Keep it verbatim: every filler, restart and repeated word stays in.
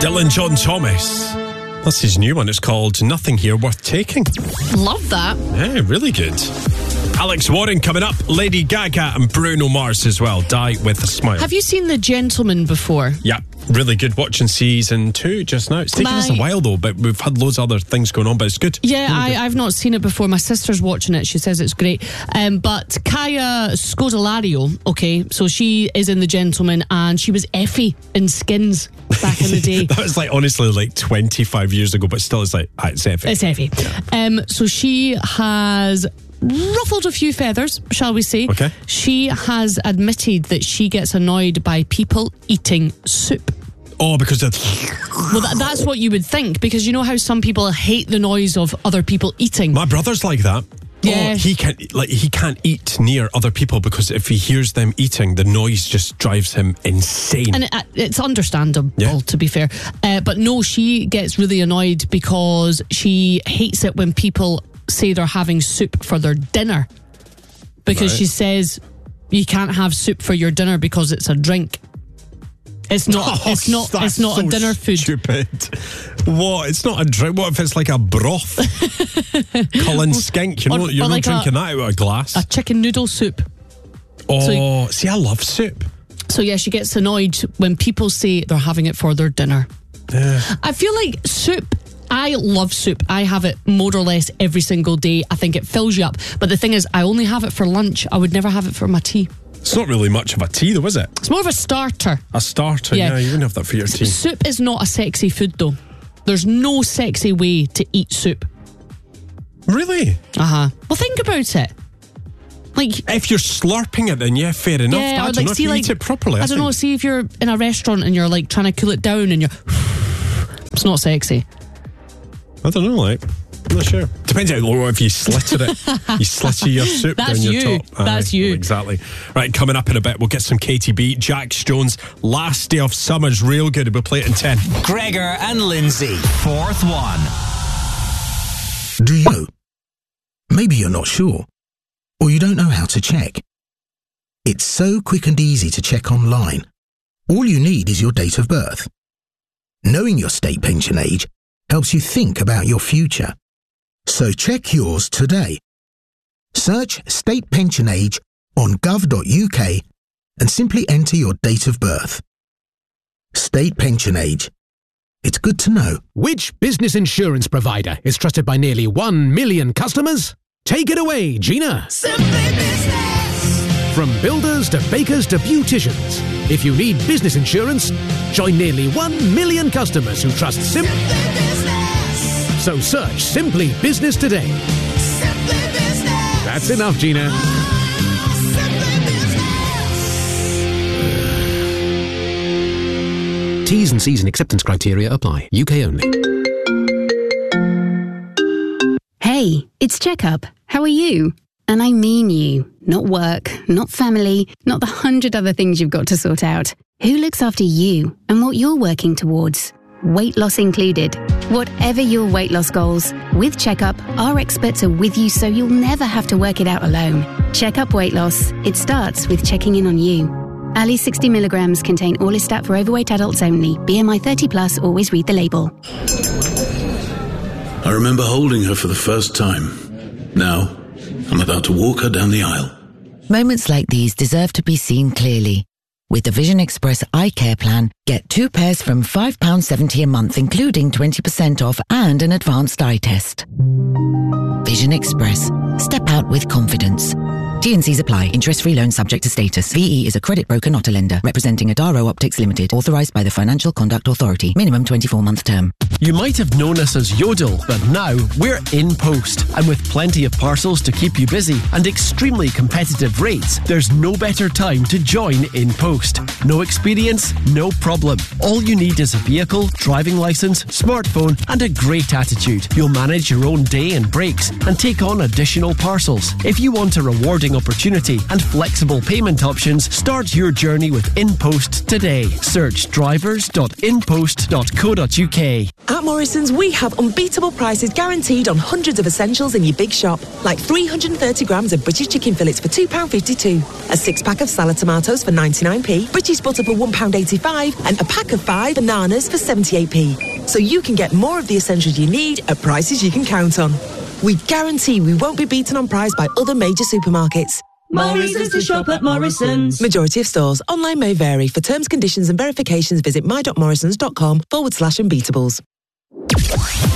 Dylan John Thomas. That's his new one. It's called Nothing Here Worth Taking. Love that. Yeah, really good. Alex Warren coming up. Lady Gaga and Bruno Mars as well. Die with a Smile. Have you seen The Gentleman before? Yeah, really good. Watching season two just now. It's taken My... us a while though, but we've had loads of other things going on, but it's good. Yeah, really I, good. I've not seen it before. My sister's watching it. She says it's great. Um, but Kaya Scodelario, okay, so she is in The Gentleman and she was Effie in Skins back in the day. That was like honestly like twenty-five years ago, but still it's like, ah, it's Effie. It's Effie. Yeah. Um, so she has ruffled a few feathers, shall we say. Okay. She has admitted that she gets annoyed by people eating soup. Oh, because of... Well, that, that's what you would think, because you know how some people hate the noise of other people eating. My brother's like that. Yeah. Oh, he can't like he can't eat near other people because if he hears them eating, the noise just drives him insane. And it, it's understandable, yeah. to be fair. Uh, but no, she gets really annoyed because she hates it when people say they're having soup for their dinner, because right. she says you can't have soup for your dinner because it's a drink. It's not. Oh, it's not. It's not so a dinner food. Stupid. What? It's not a drink. What if it's like a broth? Cullen skink. You're, or, not, you're not like drinking a, that out of a glass. A chicken noodle soup. Oh, so, see, I love soup. So yeah, she gets annoyed when people say they're having it for their dinner. Yeah. I feel like soup. I love soup. I have it more or less every single day. I think it fills you up. But the thing is, I only have it for lunch. I would never have it for my tea. It's not really much of a tea though, is it? It's more of a starter. A starter, yeah. yeah you wouldn't have that for your tea. Soup is not a sexy food though. There's no sexy way to eat soup. Really? Uh-huh. Well, think about it. Like, if you're slurping it, then yeah, fair enough. Yeah, I or don't like, know see, if you like, eat it properly. I, I don't think. know, see if you're in a restaurant and you're like trying to cool it down and you're... It's not sexy. I don't know, like... I'm not sure. Depends how low if you slitter it. You slitter your soup That's down your you. top. That's Aye, you. Well, exactly. Right, coming up in a bit, we'll get some K T B. Jax Jones, Last Day of Summer's real good. We'll play it in ten. Gregor and Lindsay, fourth one. Do you know? Maybe you're not sure. Or you don't know how to check. It's so quick and easy to check online. All you need is your date of birth. Knowing your state pension age helps you think about your future. So check yours today. Search state pension age on gov dot U K and simply enter your date of birth. State pension age. It's good to know. Which business insurance provider is trusted by nearly one million customers? Take it away, Gina. Simply Business. From builders to bakers to beauticians, if you need business insurance, join nearly one million customers who trust Sim- Simply Business. So search Simply Business today. Simply Business. That's enough, Gina. Oh, Simply Business. T's and C's and acceptance criteria apply. U K only. Hey, it's Checkup. How are you? And I mean you. Not work, not family, not the hundred other things you've got to sort out. Who looks after you and what you're working towards? Weight loss included. Whatever your weight loss goals, with Checkup, our experts are with you so you'll never have to work it out alone. Checkup Weight Loss. It starts with checking in on you. Ali sixty milligrams contain Orlistat for overweight adults only. B M I thirty plus, always read the label. I remember holding her for the first time. Now, I'm about to walk her down the aisle. Moments like these deserve to be seen clearly. With the Vision Express Eye Care Plan, get two pairs from five pounds seventy a month, including twenty percent off and an advanced eye test. Vision Express. Step out with confidence. T and C's apply. Interest-free loan subject to status. V E is a credit broker, not a lender. Representing Adaro Optics Limited. Authorised by the Financial Conduct Authority. Minimum twenty-four month term. You might have known us as Yodel, but now we're In Post. And with plenty of parcels to keep you busy and extremely competitive rates, there's no better time to join In Post. No experience? No problem. All you need is a vehicle, driving licence, smartphone and a great attitude. You'll manage your own day and breaks and take on additional parcels. If you want a rewarding opportunity and flexible payment options, start your journey with In Post today. Search drivers dot in post dot co dot U K. At At Morrison's, we have unbeatable prices guaranteed on hundreds of essentials in your big shop, like three hundred thirty grams of British chicken fillets for two pounds fifty-two, a six-pack of salad tomatoes for ninety-nine p, British butter for one pound eighty-five, and a pack of five bananas for seventy-eight p. So you can get more of the essentials you need at prices you can count on. We guarantee we won't be beaten on price by other major supermarkets. Morrison's to shop at Morrison's. Majority of stores. Online may vary. For terms, conditions and verifications, visit my dot morrisons dot com forward slash unbeatables.